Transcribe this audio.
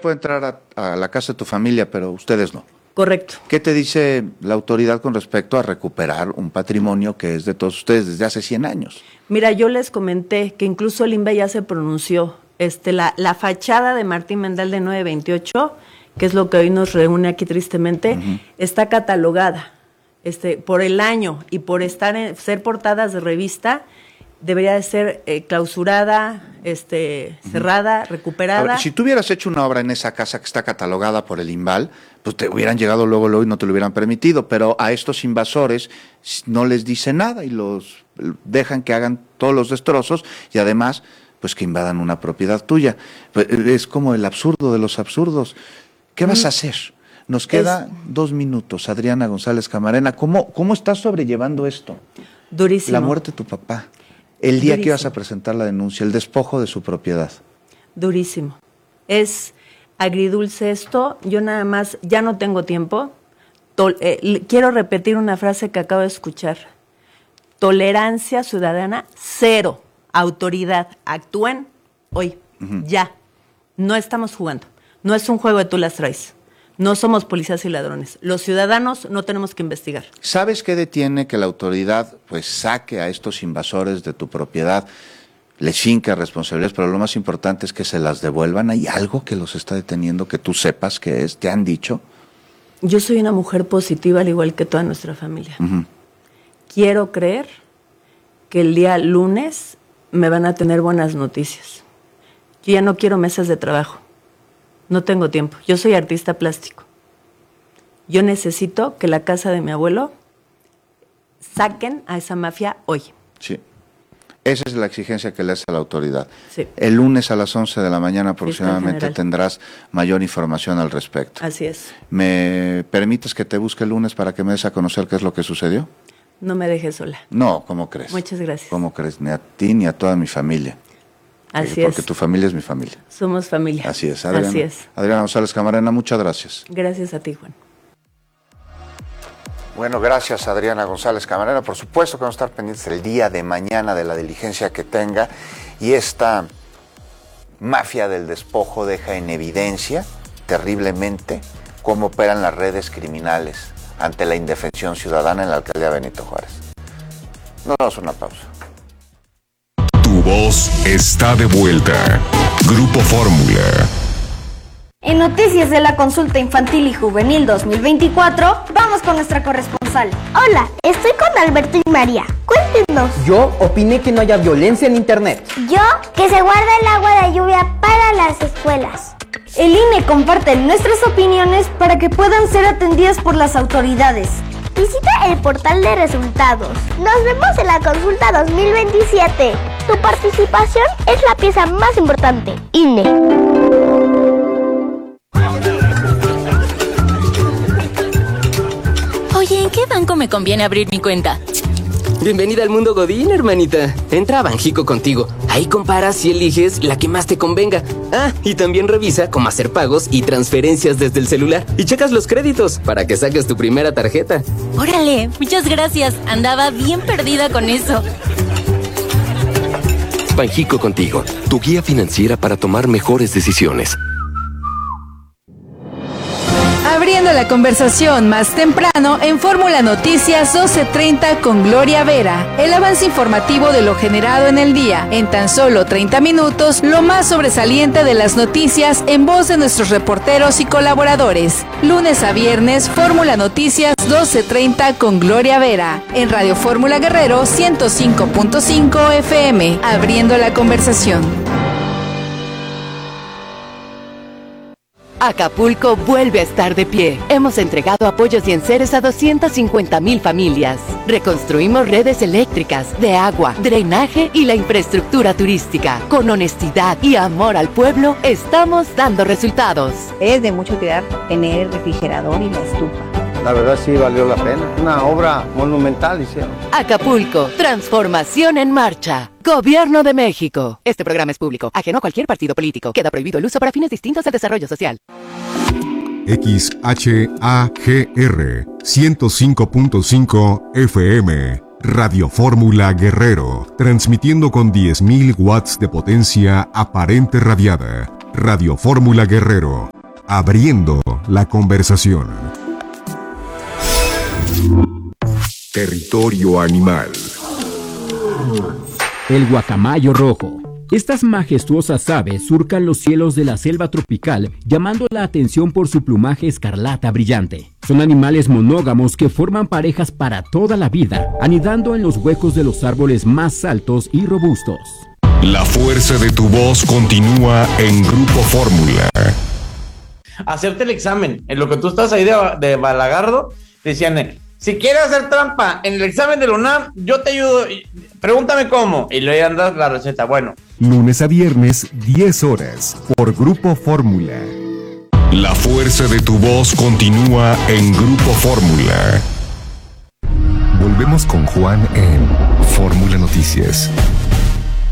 puede entrar a la casa de tu familia, pero ustedes no. Correcto. ¿Qué te dice la autoridad con respecto a recuperar un patrimonio que es de todos ustedes desde hace 100 años? Mira, yo les comenté que incluso el INVE ya se pronunció. La fachada de Martín Mendel de 928, que es lo que hoy nos reúne aquí tristemente, está catalogada por el año y por ser portadas de revista. Debería de ser clausurada, cerrada, recuperada. A ver, si tú hubieras hecho una obra en esa casa que está catalogada por el INVAL, pues te hubieran llegado luego y no te lo hubieran permitido, pero a estos invasores no les dice nada y los dejan que hagan todos los destrozos y además, pues que invadan una propiedad tuya. Pues es como el absurdo de los absurdos. ¿Qué vas a hacer? Nos queda 2 minutos, Adriana González Camarena. ¿Cómo estás sobrellevando esto? Durísimo. La muerte de tu papá. El día que ibas a presentar la denuncia, el despojo de su propiedad. Durísimo. Es agridulce esto. Yo nada más, ya no tengo tiempo. Quiero repetir una frase que acabo de escuchar. Tolerancia ciudadana, 0. Autoridad, actúen hoy, ya. No estamos jugando. No es un juego de tú las traes. No somos policías y ladrones. Los ciudadanos no tenemos que investigar. ¿Sabes qué detiene que la autoridad pues saque a estos invasores de tu propiedad, les finque responsabilidades, pero lo más importante es que se las devuelvan? ¿Hay algo que los está deteniendo que tú sepas qué es? ¿Te han dicho? Yo soy una mujer positiva al igual que toda nuestra familia. Quiero creer que el día lunes me van a tener buenas noticias. Yo ya no quiero mesas de trabajo. No tengo tiempo. Yo soy artista plástico. Yo necesito que la casa de mi abuelo saquen a esa mafia hoy. Sí. Esa es la exigencia que le hace a la autoridad. Sí. El lunes a las 11 de la mañana aproximadamente tendrás mayor información al respecto. Así es. ¿Me permites que te busque el lunes para que me des a conocer qué es lo que sucedió? No me dejes sola. No, ¿cómo crees? Muchas gracias. ¿Cómo crees? Ni a ti ni a toda mi familia. Así es. Porque tu familia es mi familia. Somos familia. Así es, Adriana. Así es. Adriana González Camarena, muchas gracias. Gracias a ti, Juan. Bueno, gracias Adriana González Camarena. Por supuesto que vamos a estar pendientes el día de mañana de la diligencia que tenga, y esta mafia del despojo deja en evidencia terriblemente cómo operan las redes criminales ante la indefensión ciudadana en la alcaldía Benito Juárez. Nos damos una pausa. Tu voz está de vuelta. Grupo Fórmula. En noticias de la consulta infantil y juvenil 2024, vamos con nuestra corresponsal. Hola, estoy con Alberto y María. Cuéntenos. Yo opiné que no haya violencia en internet. Yo, que se guarde el agua de lluvia para las escuelas. El INE comparte nuestras opiniones para que puedan ser atendidas por las autoridades. Visita el portal de resultados. Nos vemos en la consulta 2027. Tu participación es la pieza más importante. INE. Oye, ¿en qué banco me conviene abrir mi cuenta? Bienvenida al mundo Godín, hermanita. Entra a Banjico Contigo. Ahí comparas y eliges la que más te convenga. Ah, y también revisa cómo hacer pagos y transferencias desde el celular. Y checas los créditos para que saques tu primera tarjeta. Órale, muchas gracias. Andaba bien perdida con eso. Banjico Contigo, tu guía financiera para tomar mejores decisiones. Abriendo la conversación más temprano en Fórmula Noticias 12:30 con Gloria Vera. El avance informativo de lo generado en el día. En tan solo 30 minutos, lo más sobresaliente de las noticias en voz de nuestros reporteros y colaboradores. Lunes a viernes, Fórmula Noticias 12:30 con Gloria Vera. En Radio Fórmula Guerrero 105.5 FM. Abriendo la conversación. Acapulco vuelve a estar de pie. Hemos entregado apoyos y enseres a 250,000 familias. Reconstruimos redes eléctricas, de agua, drenaje y la infraestructura turística. Con honestidad y amor al pueblo, estamos dando resultados. Es de mucha utilidad tener el refrigerador y la estufa. La verdad sí valió la pena. Una obra monumental hicieron. Acapulco, transformación en marcha. Gobierno de México. Este programa es público, ajeno a cualquier partido político. Queda prohibido el uso para fines distintos al desarrollo social. XHAGR 105.5 FM. Radio Fórmula Guerrero. Transmitiendo con 10,000 watts de potencia aparente radiada. Radio Fórmula Guerrero. Abriendo la conversación. Territorio animal. El guacamayo rojo. Estas majestuosas aves surcan los cielos de la selva tropical, llamando la atención por su plumaje escarlata brillante. Son animales monógamos que forman parejas para toda la vida, anidando en los huecos de los árboles más altos y robustos. La fuerza de tu voz continúa en Grupo Fórmula. Hacerte el examen. En lo que tú estás ahí de balagardo, decían, si quieres hacer trampa en el examen de la UNAM, yo te ayudo, pregúntame cómo. Y le andas la receta. Bueno. Lunes a viernes, 10 horas, por Grupo Fórmula. La fuerza de tu voz continúa en Grupo Fórmula. Volvemos con Juan en Fórmula Noticias.